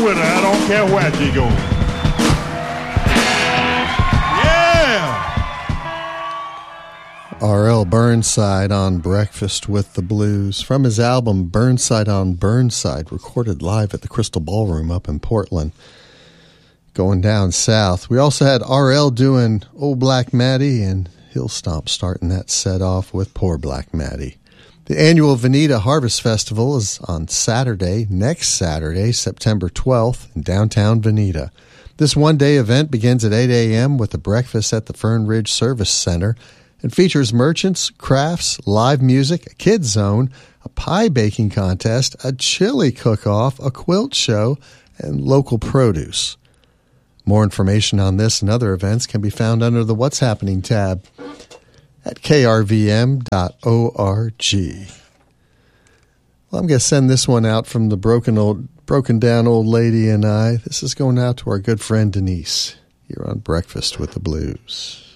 along with her. I don't care where she goes. Yeah! R.L. Burnside on Breakfast with the Blues from his album Burnside on Burnside, recorded live at the Crystal Ballroom up in Portland. Going down south, we also had R.L. doing Old Black Maddie and Hillstomp starting that set off with Poor Black Maddie. The annual Veneta Harvest Festival is on Saturday, next Saturday, September 12th, in downtown Veneta. This one-day event begins at 8 a.m. with a breakfast at the Fern Ridge Service Center and features merchants, crafts, live music, a kids zone, a pie baking contest, a chili cook-off, a quilt show, and local produce. More information on this and other events can be found under the What's Happening tab at krvm.org. Well, I'm going to send this one out from the broken down old lady and I. This is going out to our good friend Denise here on Breakfast with the Blues.